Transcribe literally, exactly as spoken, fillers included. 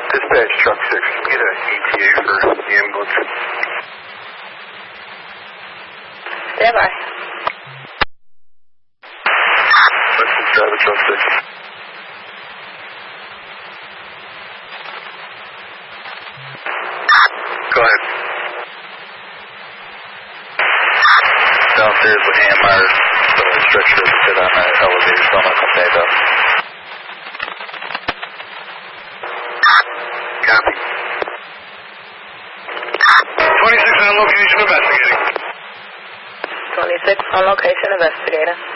Dispatch truck six, get a E T A for the ambulance. Stand by. Listen, driver truck six. Go ahead. Downstairs with Hammire, the stretcher is sit on the elevator, so I'm going to come back up. Copy. twenty-six on location investigating. twenty-six on location investigator.